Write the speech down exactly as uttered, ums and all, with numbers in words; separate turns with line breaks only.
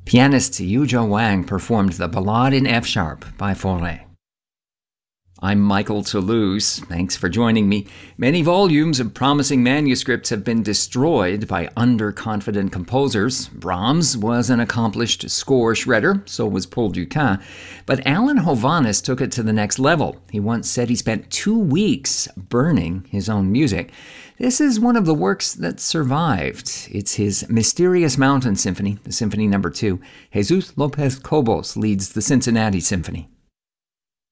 Pianist Yuzhou Wang performed the Ballade in F-sharp by Fauré. I'm Michael Toulouse. Thanks for joining me. Many volumes of promising manuscripts have been destroyed by underconfident composers. Brahms was an accomplished score shredder, so was Paul Dukas. But Alan Hovhaness took it to the next level. He once said he spent two weeks burning his own music. This is one of the works that survived. It's his Mysterious Mountain Symphony, the Symphony Number Two. Jesus Lopez Cobos leads the Cincinnati Symphony.